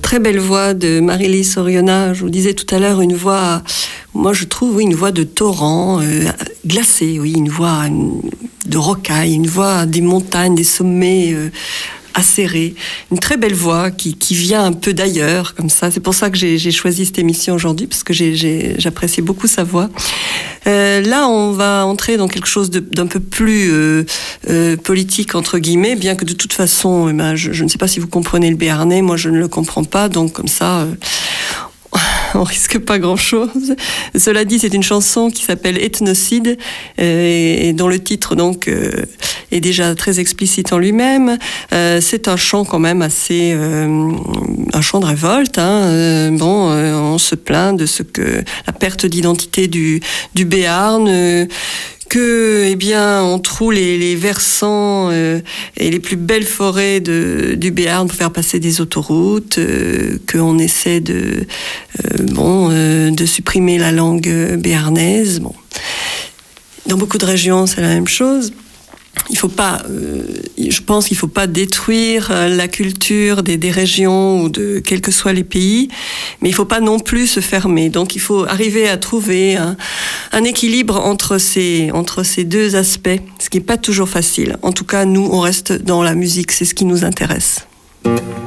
très belle voix de Marie-Lise Oriona. Je vous disais tout à l'heure, une voix, moi je trouve, oui, une voix de torrent, glacée, oui, une voix de rocaille, une voix des montagnes, des sommets acérés. Une très belle voix qui vient un peu d'ailleurs, comme ça. C'est pour ça que j'ai choisi cette émission aujourd'hui, parce que j'apprécie beaucoup sa voix. Là, on va entrer dans quelque chose d'un peu plus politique, entre guillemets, bien que de toute façon, je ne sais pas si vous comprenez le béarnais, moi je ne le comprends pas, donc comme ça... on risque pas grand-chose. Cela dit, c'est une chanson qui s'appelle Ethnocide et dont le titre donc est déjà très explicite en lui-même. C'est un chant quand même assez un chant de révolte. On se plaint de ce que la perte d'identité du Béarn. Que, on troue les versants et les plus belles forêts du Béarn pour faire passer des autoroutes, qu'on essaie de supprimer la langue béarnaise. Bon. Dans beaucoup de régions, c'est la même chose. Il faut pas, je pense qu'il faut pas détruire la culture des régions ou de quels que soient les pays, mais il faut pas non plus se fermer. Donc il faut arriver à trouver un équilibre entre ces deux aspects, ce qui est pas toujours facile. En tout cas, nous, on reste dans la musique, c'est ce qui nous intéresse.